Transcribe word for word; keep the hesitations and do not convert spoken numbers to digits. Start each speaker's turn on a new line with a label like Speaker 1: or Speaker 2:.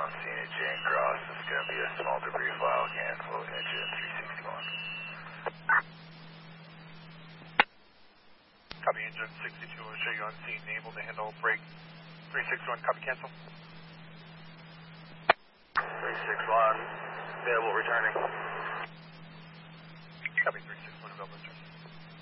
Speaker 1: on scene at Jane Cross. It's going to be a small debris file, cancel, engine three sixty-one.
Speaker 2: Copy, engine sixty-two will show you on scene, able to handle break three sixty-one, copy, cancel.
Speaker 1: three sixty-one, available, returning.
Speaker 2: Copy, three sixty-one, available, returning.